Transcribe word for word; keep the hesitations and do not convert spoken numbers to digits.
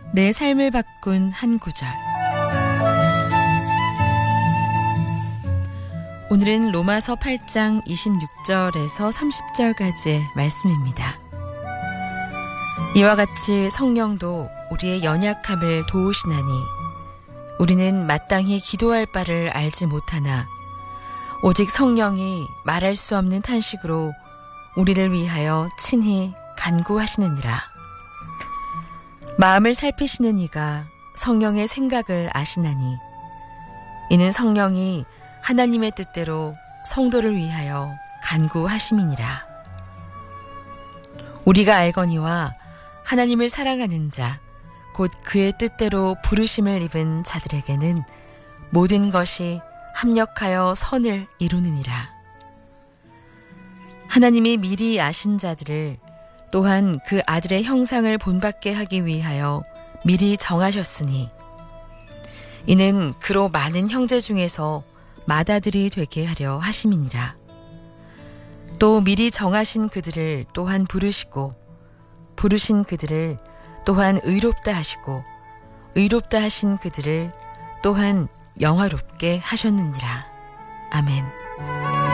내 삶을 바꾼 한 구절. 오늘은 로마서 팔 장 이십육 절에서 삼십 절까지의 말씀입니다. 이와 같이 성령도 우리의 연약함을 도우시나니 우리는 마땅히 기도할 바를 알지 못하나 오직 성령이 말할 수 없는 탄식으로 우리를 위하여 친히 간구하시느니라. 마음을 살피시는 이가 성령의 생각을 아시나니 이는 성령이 하나님의 뜻대로 성도를 위하여 간구하심이니라. 우리가 알거니와 하나님을 사랑하는 자, 곧 그의 뜻대로 부르심을 입은 자들에게는 모든 것이 합력하여 선을 이루느니라. 하나님이 미리 아신 자들을 또한 그 아들의 형상을 본받게 하기 위하여 미리 정하셨으니 이는 그로 많은 형제 중에서 맏아들이 되게 하려 하심이니라. 또 미리 정하신 그들을 또한 부르시고 부르신 그들을 또한 의롭다 하시고 의롭다 하신 그들을 또한 영화롭게 하셨느니라. 아멘.